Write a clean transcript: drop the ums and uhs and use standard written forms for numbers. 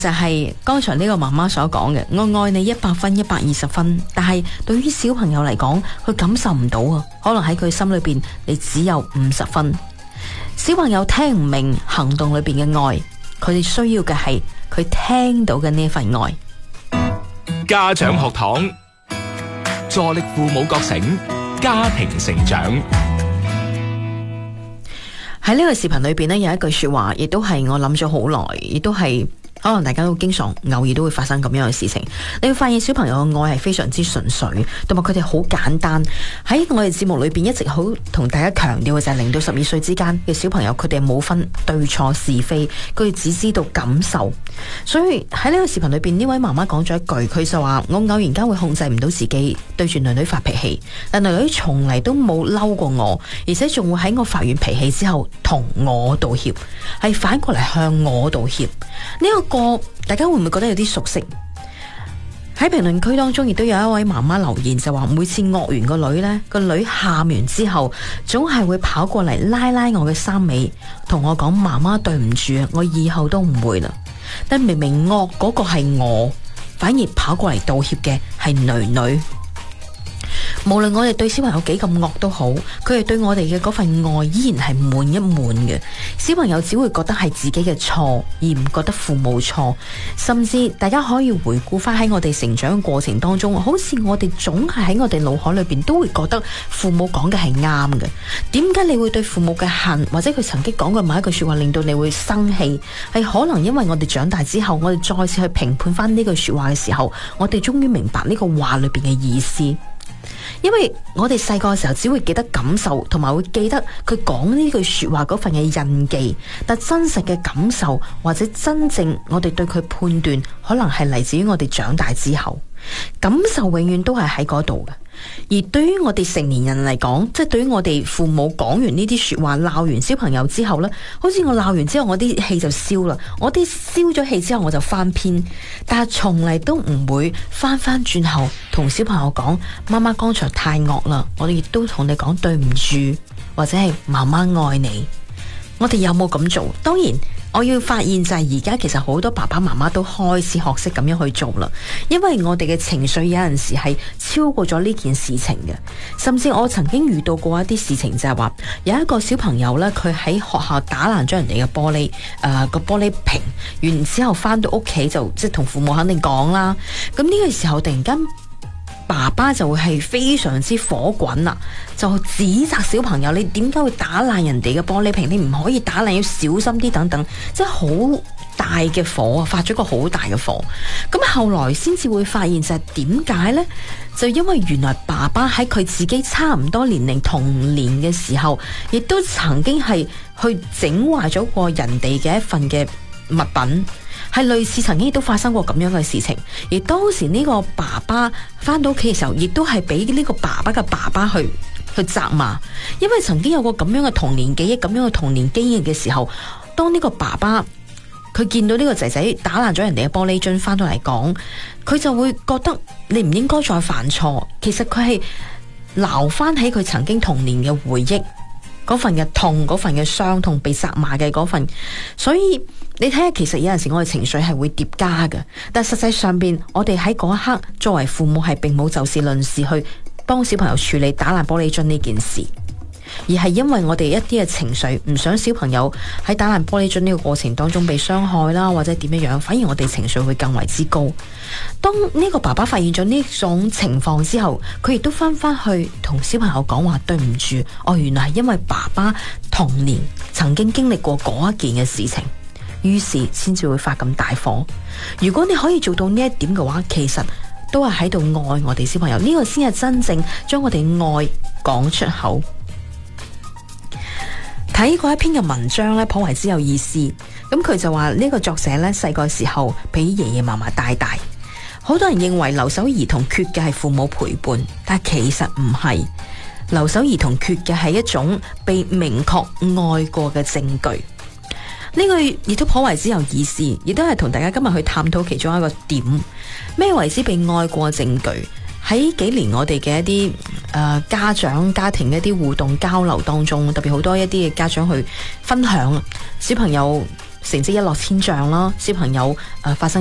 就係剛才呢個媽媽所講嘅，我愛你100分、120分，但係對於小朋友嚟講，佢感受唔到啊，可能喺佢心裏邊，你只有50分。小朋友聽唔明行動裏邊嘅愛，佢哋需要嘅係佢聽到嘅呢份愛。 家長學堂，助力父母覺醒，家庭成長。 喺呢個視頻裏邊呢，有一句說話，亦都係我諗咗好耐，亦都係可能大家都經常偶爾都會發生咁樣嘅事情。你會發現小朋友嘅愛係非常之純粹，同埋佢哋好簡單。喺我哋節目裏邊一直好同大家強調嘅就係0到12歲之間嘅小朋友，佢哋冇分對錯是非，佢哋只知道感受。所以喺呢個視頻裏邊，呢位媽媽講咗一句，佢就話：我偶然間會控制唔到自己對住女女發脾氣，但女女從嚟都冇嬲過我，而且仲會喺我發完脾氣之後同我道歉，係反過嚟向我道歉。呢個大家會唔會覺得有啲熟悉？喺評論區當中亦都有一位媽媽留言，就話每次惡完個女呢，個女喊完之後總係會跑過嚟拉拉我嘅衫尾，同我講：媽媽對唔住，我以後都唔會啦。但明明惡嗰個係我，反而跑過嚟道歉嘅係女女。無論我哋對小朋友幾咁惡都好，佢哋對我哋嘅嗰份愛依然係滿一滿嘅。小朋友只會覺得係自己嘅錯，而唔覺得父母錯。甚至大家可以回顧翻喺我哋成長嘅過程當中，好似我哋總係喺我哋腦海裏邊都會覺得父母講嘅係啱嘅。點解你會對父母嘅恨，或者佢曾經講過某一句說話令到你會生氣？係可能因為我哋長大之後，我哋再次去評判翻呢句說話嘅時候，我哋終於明白呢個話裏邊嘅意思。因為我哋細個嘅時候只會記得感受，同埋會記得佢講呢句說話嗰份嘅印記，但真實嘅感受或者真正我哋對佢判斷，可能係嚟自於我哋長大之後。感受永遠都係喺嗰度嘅。而對於我哋成年人嚟講，即係對於我哋父母講完呢啲說話，鬧完小朋友之後呢，好似我鬧完之後我啲氣就消啦，我啲消咗氣之後我就翻篇，但係從嚟都唔會翻轉頭同小朋友講：媽媽剛才太惡啦，我哋亦都同你講對唔住，或者係媽媽愛你。我哋有冇咁做？當然我要發現就係而家其實好多爸爸媽媽都開始學識咁樣去做啦，因為我哋嘅情緒有陣時係超過咗呢件事情嘅。甚至我曾經遇到過一啲事情，就係話有一個小朋友呢，佢喺學校打爛咗人哋嘅玻璃，個玻璃瓶，然之後翻到屋企就即係同父母肯定講啦。咁呢個時候突然間，爸爸就會係非常之火滾啦，就指責小朋友：你點解會打爛人哋嘅玻璃瓶？你唔可以打爛，要小心啲等等，即係好大嘅火啊！發咗個好大嘅火。咁後來先至會發現就係點解呢？就因為原來爸爸喺佢自己差唔多年齡童年嘅時候，亦都曾經係去整壞咗過人哋嘅一份嘅物品。係類似曾經亦都發生過咁樣嘅事情，而當時呢個爸爸翻到屋企嘅時候，亦都係俾呢個爸爸嘅爸爸去責罵，因為曾經有個咁樣嘅童年記憶、咁樣嘅童年經驗嘅時候，當呢個爸爸佢見到呢個仔仔打爛咗人哋嘅玻璃樽翻到嚟講，佢就會覺得你唔應該再犯錯。其實佢係撈翻起佢曾經童年嘅回憶，嗰份嘅痛，嗰份嘅傷痛，被責罵嘅嗰份。所以你睇下，其實有陣時我哋情緒係會疊加嘅，但實際上邊我哋喺嗰一刻作為父母係並冇就事論事去幫小朋友處理打爛玻璃樽呢件事，而係因為我哋一啲嘅情緒唔想小朋友喺打爛玻璃樽呢個過程當中被傷害啦，或者點樣樣，反而我哋情緒會更為之高。當呢個爸爸發現咗呢種情況之後，佢亦都翻去同小朋友講話：對唔住，原來係因為爸爸童年曾經經歷過嗰一件嘅事情，於是先至會發咁大火。如果你可以做到呢一點嘅話，其實都係喺度愛我哋小朋友，呢個先係真正將我哋愛講出口。睇過一篇嘅文章咧，頗為之有意思。咁佢就話呢個作者咧，細個時候俾爺爺嫲嫲帶大，好多人認為留守兒童缺嘅係父母陪伴，但其實唔係。留守兒童缺嘅係一種被明確愛過嘅證據。呢句亦都頗為之有意思，亦都係同大家今日去探討其中一個點：咩為之被愛過嘅證據？喺幾年我哋嘅一啲家長家庭嘅一啲互動交流當中，特別好多一啲嘅家長去分享小朋友成績一落千丈啦，小朋友發生